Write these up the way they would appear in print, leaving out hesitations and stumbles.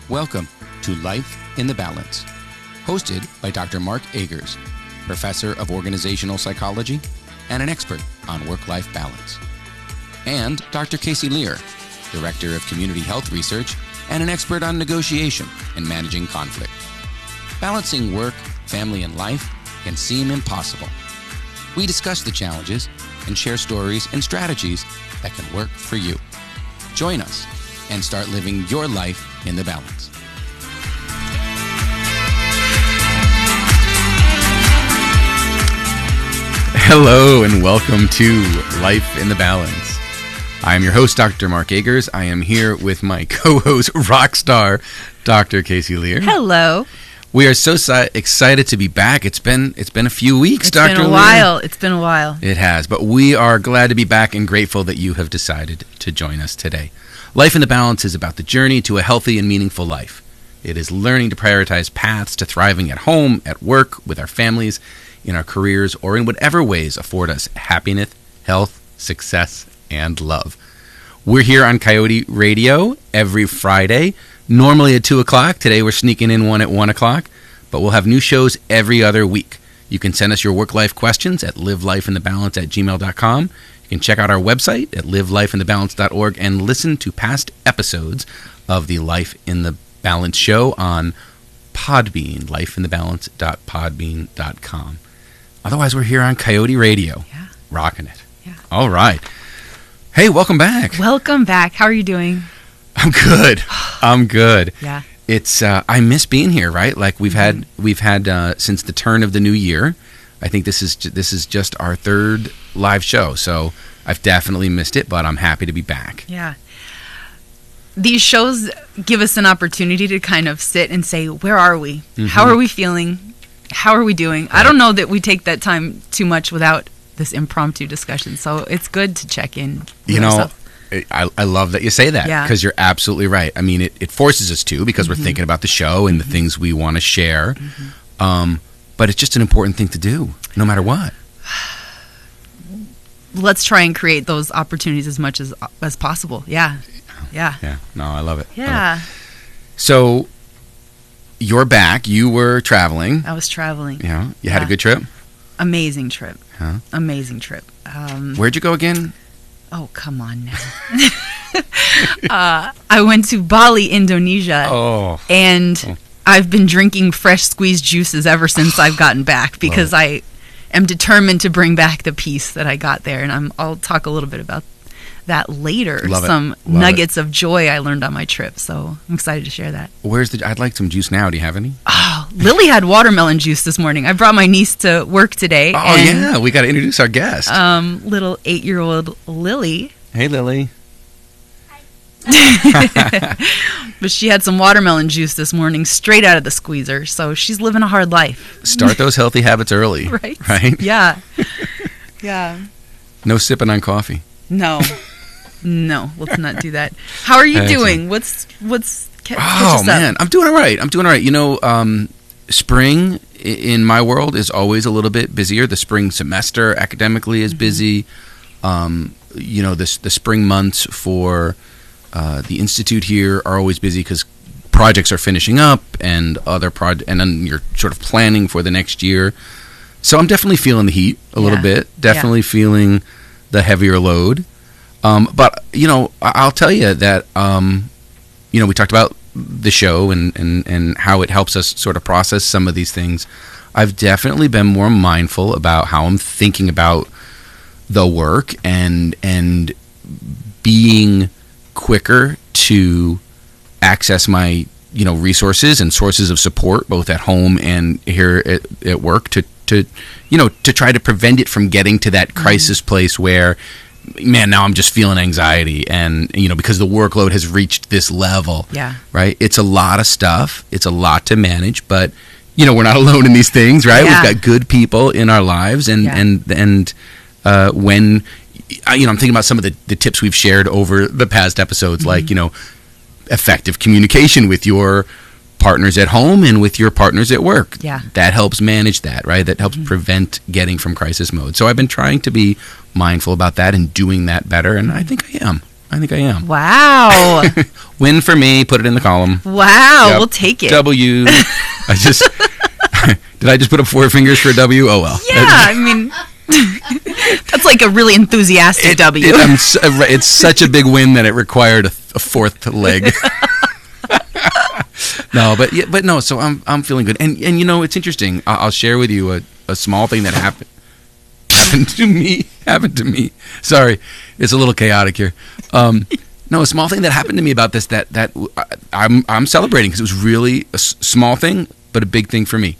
Welcome to Life in the Balance, hosted by Dr. Mark Agers, professor of organizational psychology and an expert on work-life balance, and Dr. Casey Lear, director of community health research and an expert on negotiation and managing conflict. Balancing work, family, and life can seem impossible. We discuss the challenges and share stories and strategies that can work for you. Join us and start living your life in the balance. Hello and welcome to Life in the Balance. I am your host, Dr. Mark Agers. I am here with my co-host, rock star, Dr. Casey Lear. Hello. We are so excited to be back. It's been a few weeks, Dr. Lear. It's been a while. It has, but we are glad to be back and grateful that you have decided to join us today. Life in the Balance is about the journey to a healthy and meaningful life. It is learning to prioritize paths to thriving at home, at work, with our families, in our careers, or in whatever ways afford us happiness, health, success, and love. We're here on Coyote Radio every Friday, normally at 2 o'clock. Today we're sneaking in one at 1 o'clock, but we'll have new shows every other week. You can send us your work-life questions at livelifeinthebalance@gmail.com. You can check out our website at livelifeinthebalance.org and listen to past episodes of the Life in the Balance show on Podbean, lifeinthebalance.podbean.com. Otherwise, we're here on Coyote Radio, rocking it. Yeah. All right. Hey, welcome back. Welcome back. How are you doing? I'm good. I'm good. Yeah. It's I miss being here, right? Like we've had since the turn of the new year. I think this is just our third live show, so I've definitely missed it, but I'm happy to be back. Yeah. These shows give us an opportunity to kind of sit and say, where are we? Mm-hmm. How are we feeling? How are we doing? Right. I don't know that we take that time too much without this impromptu discussion, so it's good to check in with ourselves. I love that you say that, because you're absolutely right. I mean, it forces us to, because we're thinking about the show and the things we want to share, but it's just an important thing to do, no matter what. Let's try and create those opportunities as much as possible. Yeah. No, I love it. Yeah. So, you're back. You were traveling. I was traveling. Yeah. You had a good trip? Amazing trip. Huh? Amazing trip. Where'd you go again? Oh, come on now. I went to Bali, Indonesia. And I've been drinking fresh squeezed juices ever since I've gotten back, because I am determined to bring back the peace that I got there. And I'll talk a little bit about that later. Some nuggets of joy I learned on my trip. So I'm excited to share that. I'd like some juice now. Do you have any? Oh, Lily had watermelon juice this morning. I brought my niece to work today. Oh, yeah. We got to introduce our guest. Little 8-year-old Lily. Hey, Lily. But she had some watermelon juice this morning straight out of the squeezer, so she's living a hard life. Start those healthy habits early. Right? Yeah. No sipping on coffee. No, let's not do that. How are you doing? What's man, I'm doing all right. You know, spring in my world is always a little bit busier. The spring semester academically is busy. You know, the spring months for the institute here are always busy because projects are finishing up and and then you're sort of planning for the next year. So I'm definitely feeling the heat a little bit. Definitely feeling the heavier load. But you know, I'll tell you that you know, we talked about the show and how it helps us sort of process some of these things. I've definitely been more mindful about how I'm thinking about the work and being quicker to access my, you know, resources and sources of support both at home and here at work to you know, to try to prevent it from getting to that crisis place where, man, now I'm just feeling anxiety and, you know, because the workload has reached this level. Yeah. Right? It's a lot of stuff. It's a lot to manage, but you know, we're not alone in these things, right? Yeah. We've got good people in our lives and when you know, I'm thinking about some of the tips we've shared over the past episodes, like, you know, effective communication with your partners at home and with your partners at work. Yeah. That helps manage that, right? That helps prevent getting from crisis mode. So I've been trying to be mindful about that and doing that better, and I think I am. I think I am. Wow. Win for me. Put it in the column. Wow. Yep. We'll take it. W. Did I just put up 4 fingers for a W? Oh, well. Yeah, I mean, that's like a really enthusiastic W. It's such a big win that it required a 4th leg. No, but no. So I'm feeling good, and you know, it's interesting. I'll share with you a small thing that happened to me. Sorry, it's a little chaotic here. No, a small thing that happened to me about this that I'm celebrating because it was really a small thing, but a big thing for me.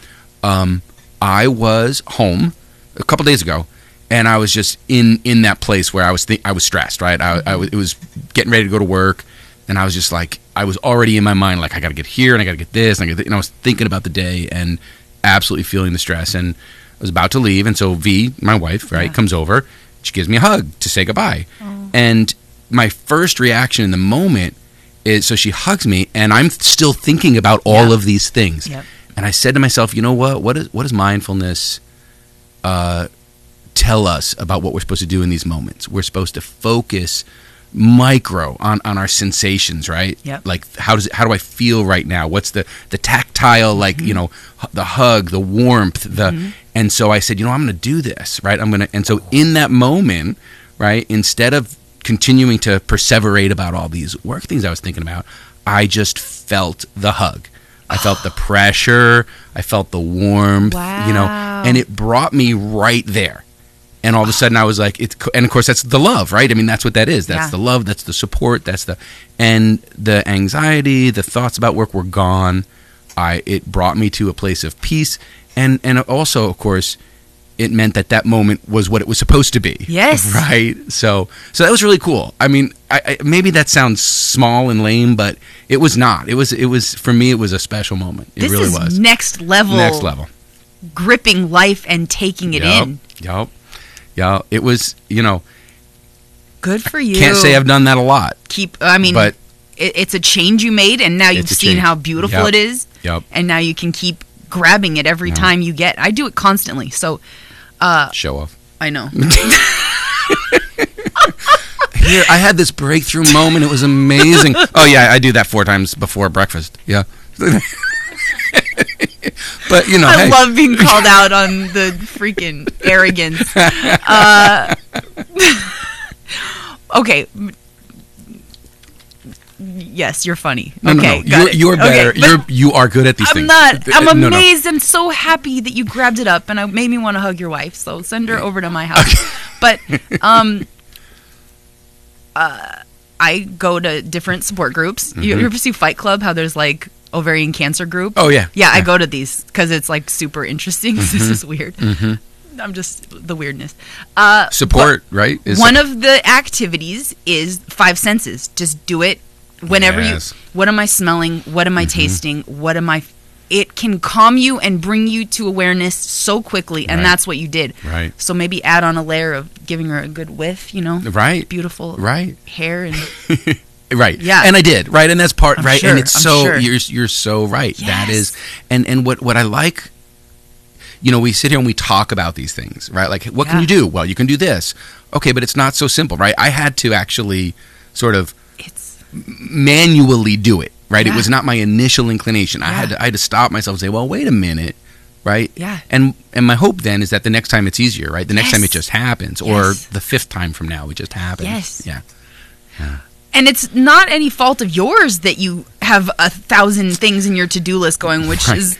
I was home a couple days ago, and I was just in that place where I was stressed. Right, it was getting ready to go to work, and I was just like, I was already in my mind like, I got to get here and I got to get this, and I was thinking about the day and absolutely feeling the stress. And I was about to leave, and so V, my wife, right, comes over. She gives me a hug to say goodbye. Oh. And my first reaction in the moment is, so she hugs me, and I'm still thinking about all of these things. Yep. And I said to myself, you know what? What does mindfulness tell us about what we're supposed to do in these moments? We're supposed to focus micro on our sensations, right? Yep. Like how do I feel right now? What's the tactile, like, you know, the hug, the warmth, and so I said, you know, I'm going to do this, right? And so in that moment, right, instead of continuing to perseverate about all these work things I was thinking about, I just felt the hug. I felt the pressure. I felt the warmth, you know, and it brought me right there. And all of a sudden I was like, and of course that's the love, right? I mean, that's what that is. That's the love. That's the support. And the anxiety, the thoughts about work were gone. It brought me to a place of peace. And also, of course, it meant that moment was what it was supposed to be. Yes. Right. So that was really cool. I mean, I maybe that sounds small and lame, but it was not. It was for me, it was a special moment. It really was. This is next level. Gripping life and taking it in. Yep. Yeah, it was, you know. Good for you. Can't say I've done that a lot. But it's a change you made, and now you've seen how beautiful it is. Yep. And now you can keep grabbing it every time you get. I do it constantly. So, show off. I know. Here, I had this breakthrough moment. It was amazing. Oh yeah, I do that 4 times before breakfast. Yeah. But, you know, I love being called out on the freaking arrogance. Okay. Yes, you're funny. Okay, no. You're better. Okay, you are good at these things. I'm amazed. I'm so happy that you grabbed it up, and it made me want to hug your wife. So send her over to my house. Okay. But I go to different support groups. You ever see Fight Club? How there's like ovarian cancer group. Oh yeah. Yeah, I go to these because it's like super interesting. This is weird. I'm just the weirdness. Support, right? One of the activities is 5 senses. Just do it whenever you. What am I smelling? What am I tasting? What am I? It can calm you and bring you to awareness so quickly, and that's what you did. Right. So maybe add on a layer of giving her a good whiff. You know. Right. Beautiful. Right. Hair and. Right. Yeah. And I did. Right. And that's part. Right. Sure, and it's you're so right. Yes. That is. And what I like. You know, we sit here and we talk about these things, right? Like, what can you do? Well, you can do this. Okay, but it's not so simple, right? I had to actually sort of manually do it, right? It was not my initial inclination. I had to stop myself and say, well, wait a minute, right? Yeah. And my hope then is that the next time it's easier, right? The next time it just happens, or the 5th time from now it just happens. Yes. Yeah. And it's not any fault of yours that you have 1,000 things in your to-do list going, which is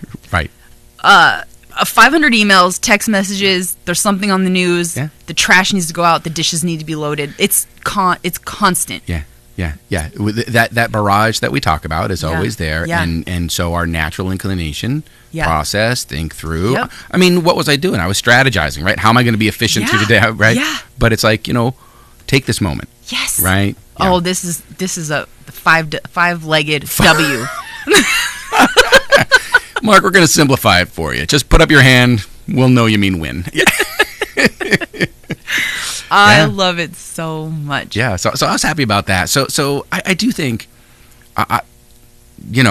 500 emails, text messages. There's something on the news. Yeah. The trash needs to go out. The dishes need to be loaded. It's constant. Yeah. That barrage that we talk about is always there, and so our natural inclination, process, think through. Yep. I mean, what was I doing? I was strategizing, right? How am I going to be efficient through the day, right? Yeah. But it's like, you know, take this moment. Yes. Right. Yeah. Oh, this is a five-legged W. Mark, we're going to simplify it for you. Just put up your hand. We'll know you mean win. Yeah. I love it so much. Yeah. So I was happy about that. So I do think, I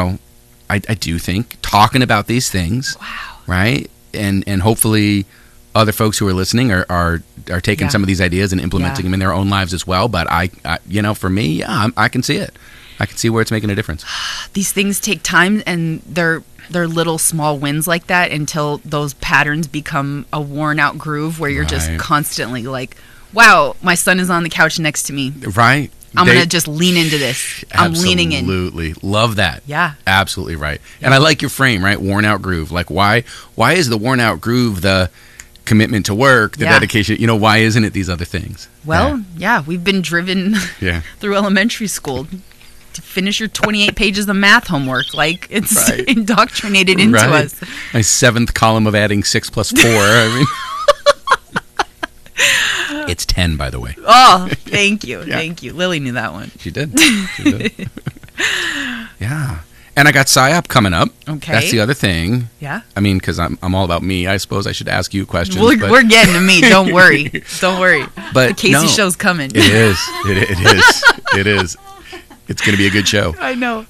do think talking about these things, right, and hopefully other folks who are listening are taking some of these ideas and implementing them in their own lives as well. But I for me, I can see it. I can see where it's making a difference. These things take time, and they're little small wins like that until those patterns become a worn out groove where you're just constantly like, wow, my son is on the couch next to me. Right. I'm going to just lean into this. I'm leaning in. Absolutely. Love that. Yeah. Absolutely right. Yeah. And I like your frame, right? Worn out groove. Like why is the worn out groove the commitment to work, the dedication? Why isn't it these other things? Well, we've been driven through elementary school to finish your 28 pages of math homework. Like, it's indoctrinated into us. My 7th column of adding 6 plus 4. I mean, it's 10, by the way. Oh, thank you. Thank you. Lily knew that one. She did. Yeah. And I got PSYOP coming up. Okay. That's the other thing. Yeah. I mean, because I'm all about me. I suppose I should ask you questions. We're getting to me. Don't worry. Don't worry. But the Casey show's coming. It is. It is. It's going to be a good show. I know.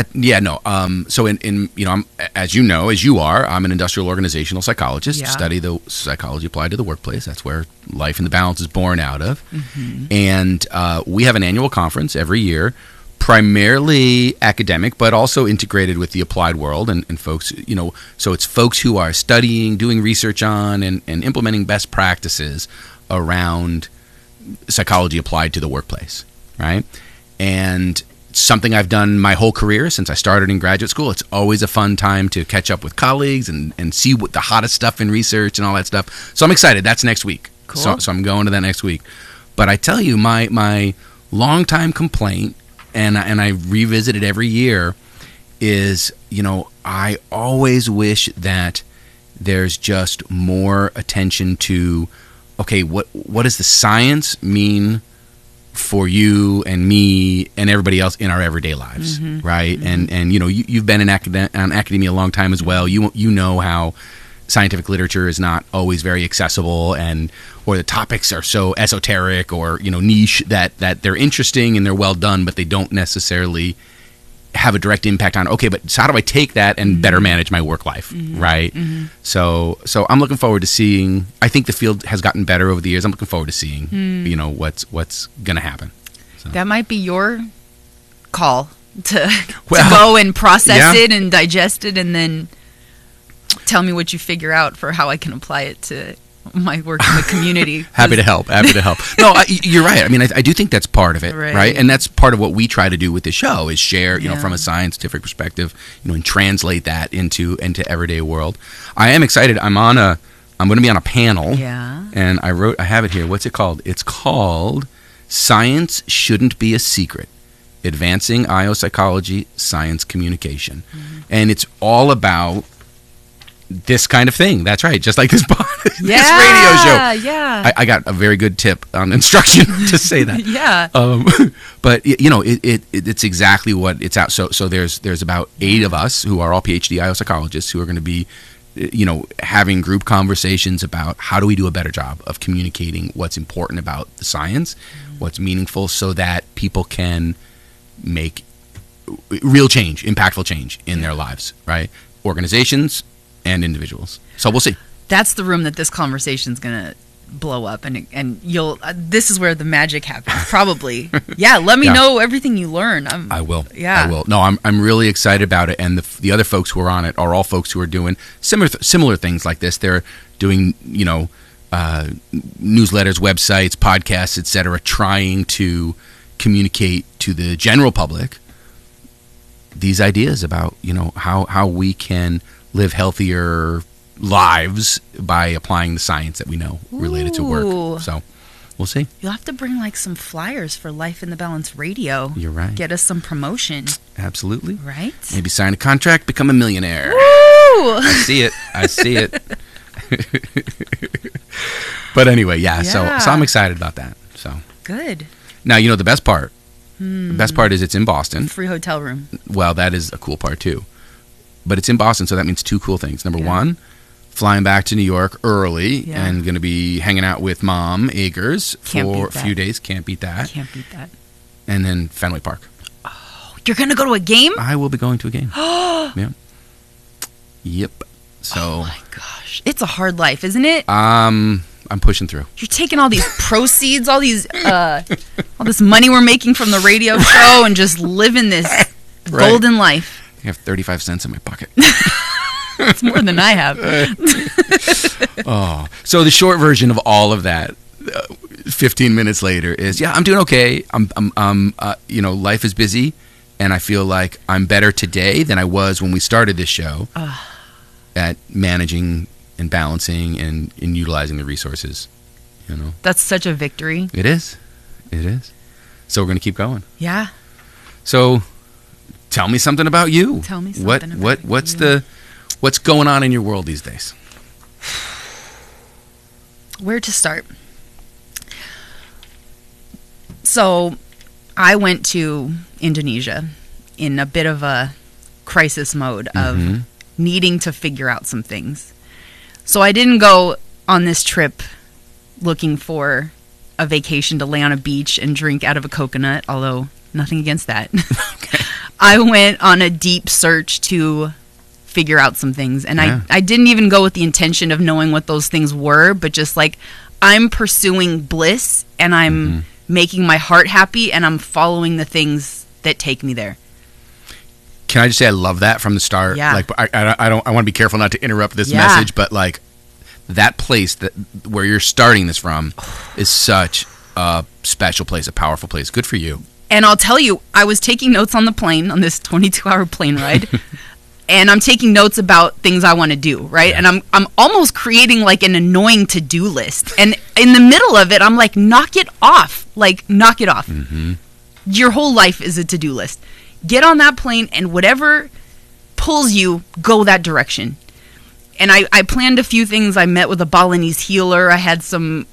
So I'm, as you are, I'm an industrial organizational psychologist. Study the psychology applied to the workplace. That's where Life in the Balance is born out of. Mm-hmm. And we have an annual conference every year, primarily academic, but also integrated with the applied world and folks. So it's folks who are studying, doing research on, and implementing best practices around psychology applied to the workplace, right? And something I've done my whole career since I started in graduate school. It's always a fun time to catch up with colleagues and see what the hottest stuff in research and all that stuff. So I'm excited. That's next week. Cool. So I'm going to that next week. But I tell you, my longtime complaint, and I revisit it every year, is, I always wish that there's just more attention to, okay, what does the science mean for you and me and everybody else in our everyday lives, right? Mm-hmm. And you've been in academia a long time as well. You know how scientific literature is not always very accessible, or the topics are so esoteric or niche that they're interesting and they're well done, but they don't necessarily have a direct impact on, okay, but so how do I take that and better manage my work life, right? Mm-hmm. So I'm looking forward to seeing. I think the field has gotten better over the years. I'm looking forward to seeing, what's going to happen. So. That might be your call to go and process it and digest it, and then tell me what you figure out for how I can apply it to my work in the community. Happy to help. No, you're right. I mean, I do think that's part of it, right? And that's part of what we try to do with the show is share, from a scientific perspective, and translate that into everyday world. I am excited. I'm going to be on a panel. Yeah. And I have it here. What's it called? It's called Science Shouldn't Be a Secret: Advancing IO Psychology Science Communication. Mm-hmm. And it's all about this kind of thing. That's right. Just like this this radio show. Yeah. I got a very good tip on instruction to say that. Yeah. But it's exactly what it's out. So there's about 8 of us who are all PhD IO psychologists who are going to be, having group conversations about how do we do a better job of communicating what's important about the science, what's meaningful, so that people can make real change, impactful change in their lives, right? Organizations and individuals. So we'll see. That's the room that this conversation's going to blow up, and you'll this is where the magic happens, probably. Let me know everything you learn. I will. I will. No, I'm really excited about it, and the other folks who are on it are all folks who are doing similar things like this. They're doing, newsletters, websites, podcasts, etc., trying to communicate to the general public these ideas about, how we can live healthier lives by applying the science that we know related to work. So we'll see. You'll have to bring some flyers for Life in the Balance Radio. You're right. Get us some promotion. Absolutely. Right? Maybe sign a contract, become a millionaire. Woo! I see it. But anyway, so I'm excited about that. So good. Now, the best part. The best part is it's in Boston. Free hotel room. Well, that is a cool part too. But it's in Boston, so that means 2 cool things. Number 1, flying back to New York early and going to be hanging out with Mom Agers for a few days. Can't beat that. And then Fenway Park. Oh, you're going to go to a game? I will be going to a game. Yeah. Yep. So, oh my gosh, it's a hard life, isn't it? I'm pushing through. You're taking all these proceeds, all this money we're making from the radio show, and just living this golden life. I have 35 cents in my pocket. It's more than I have. Oh, so the short version of all of that, 15 minutes later, is I'm doing okay. Life is busy, and I feel like I'm better today than I was when we started this show at managing and balancing and utilizing the resources. That's such a victory. It is. So we're going to keep going. Yeah. So tell me something about you. Tell me something about what's going on in your world these days? Where to start? So I went to Indonesia in a bit of a crisis mode of needing to figure out some things. So I didn't go on this trip looking for a vacation to lay on a beach and drink out of a coconut, although nothing against that. Okay. I went on a deep search to figure out some things. And I didn't even go with the intention of knowing what those things were, but just like I'm pursuing bliss and I'm making my heart happy and I'm following the things that take me there. Can I just say I love that from the start? Yeah. Like I want to be careful not to interrupt this message, but like that place where you're starting this from is such a special place, a powerful place. Good for you. And I'll tell you, I was taking notes on the plane, on this 22-hour plane ride, and I'm taking notes about things I want to do, right? Yeah. And I'm almost creating like an annoying to-do list. And in the middle of it, I'm like, knock it off. Like, knock it off. Mm-hmm. Your whole life is a to-do list. Get on that plane, and whatever pulls you, go that direction. And I planned a few things. I met with a Balinese healer. I had some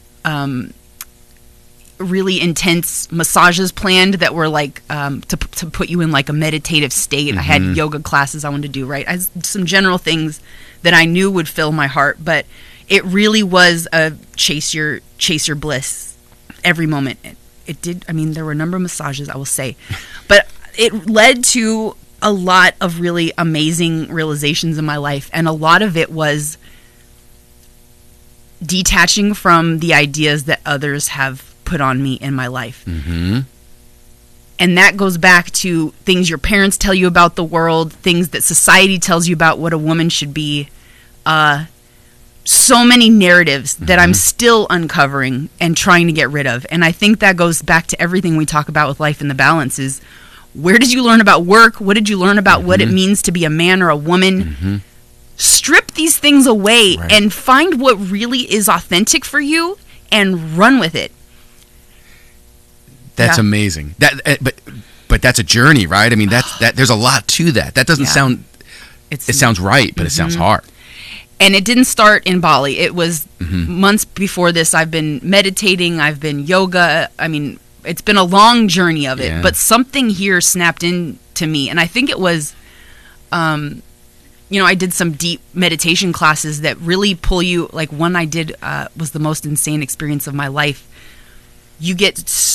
really intense massages planned that were like to put you in like a meditative state. I had yoga classes I wanted to do, right? I had some general things that I knew would fill my heart, but it really was a chase your bliss every moment. It did. I mean, there were a number of massages, I will say, but it led to a lot of really amazing realizations in my life, and a lot of it was detaching from the ideas that others have put on me in my life. Mm-hmm. And that goes back to things your parents tell you about the world, things that society tells you about what a woman should be. So many narratives that I'm still uncovering and trying to get rid of. And I think that goes back to everything we talk about with Life in the Balance is, where did you learn about work? What did you learn about what it means to be a man or a woman? Strip these things away and find what really is authentic for you and run with it. That's amazing. But that's a journey, right? I mean, there's a lot to that. That doesn't sound. It sounds right, but it sounds hard. And it didn't start in Bali. It was months before this. I've been meditating. I've been yoga. I mean, it's been a long journey of it. But something here snapped into me, and I think it was, I did some deep meditation classes that really pull you. Like one I did was the most insane experience of my life. You get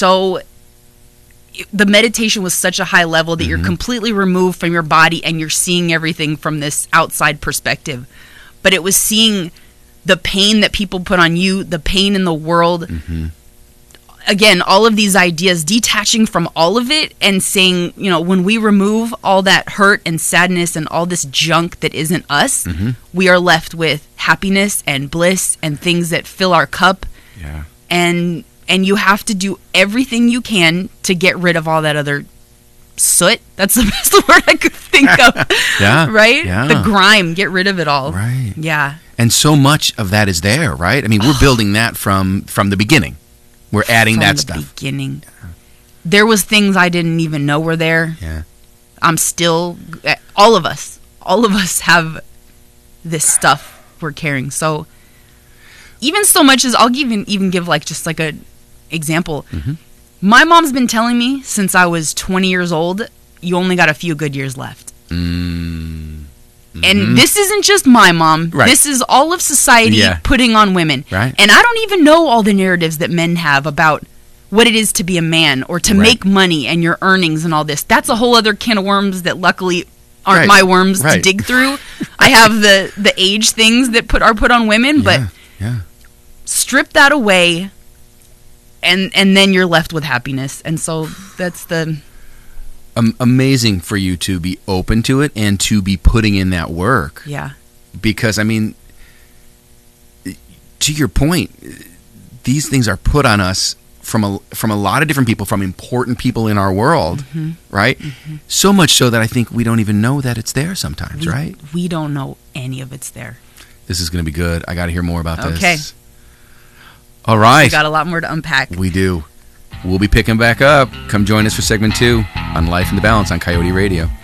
the meditation was such a high level that you're completely removed from your body and you're seeing everything from this outside perspective. But it was seeing the pain that people put on you, the pain in the world. Again, all of these ideas, detaching from all of it and saying, when we remove all that hurt and sadness and all this junk that isn't us, we are left with happiness and bliss and things that fill our cup. Yeah. And you have to do everything you can to get rid of all that other soot. That's the best word I could think of. Yeah. Right? Yeah. The grime, get rid of it all. Right. Yeah. And so much of that is there, right? I mean, we're building that from the beginning. We're adding that stuff. From the beginning. Yeah. There was things I didn't even know were there. Yeah. I'm still, all of us have this stuff we're carrying. So even so much as, I'll even give like just like a example. My mom's been telling me since I was 20 years old, you only got a few good years left. And this isn't just my mom. Right. This is all of society putting on women. Right. And I don't even know all the narratives that men have about what it is to be a man or to make money and your earnings and all this. That's a whole other can of worms that luckily aren't my worms to dig through. I have the age things that are put on women, but strip that away, and then you're left with happiness. And so that's the amazing for you to be open to it and to be putting in that work. Yeah. Because, I mean, to your point, these things are put on us from a lot of different people, from important people in our world, right? So much so that I think we don't even know that it's there sometimes, right? We don't know any of it's there. This is going to be good. I got to hear more about this. Okay. All right. We got a lot more to unpack. We do. We'll be picking back up. Come join us for segment 2 on Life in the Balance on Coyote Radio.